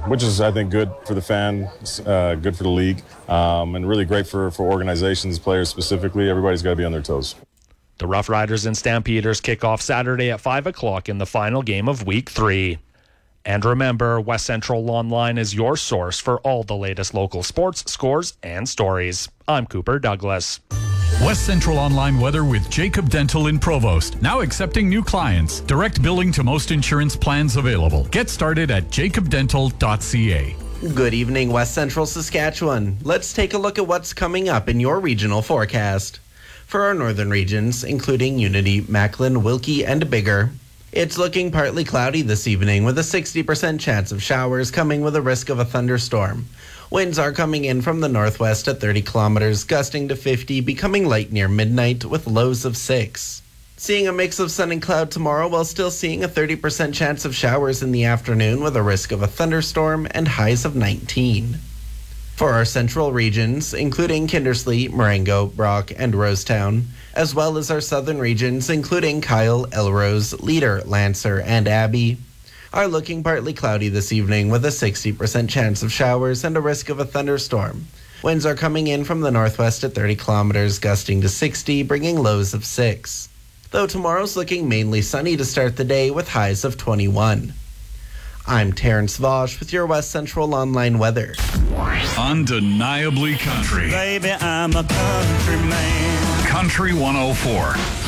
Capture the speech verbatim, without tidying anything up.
which is, I think, good for the fans, uh, good for the league, um, and really great for, for organizations, players specifically. Everybody's got to be on their toes. The Rough Riders and Stampeders kick off Saturday at five o'clock in the final game of Week three. And remember, West Central Online is your source for all the latest local sports, scores, and stories. I'm Cooper Douglas. West Central Online weather with Jacob Dental in Provost. Now accepting new clients. Direct billing to most insurance plans available. Get started at jacob dental dot c a. Good evening, West Central Saskatchewan. Let's take a look at what's coming up in your regional forecast. For our northern regions, including Unity, Macklin, Wilkie, and Bigger, it's looking partly cloudy this evening with a sixty percent chance of showers coming with a risk of a thunderstorm. Winds are coming in from the northwest at thirty kilometers, gusting to fifty, becoming light near midnight with lows of six. Seeing a mix of sun and cloud tomorrow while still seeing a thirty percent chance of showers in the afternoon with a risk of a thunderstorm and highs of nineteen. For our central regions, including Kindersley, Marengo, Brock, and Rosetown, as well as our southern regions, including Kyle, Elrose, Leader, Lancer, and Abbey, are looking partly cloudy this evening with a sixty percent chance of showers and a risk of a thunderstorm. Winds are coming in from the northwest at thirty kilometers, gusting to sixty, bringing lows of six. Though tomorrow's looking mainly sunny to start the day with highs of twenty-one. I'm Terrence Vosch with your West Central Online weather. Undeniably country. Baby, I'm a country man. Country one oh four.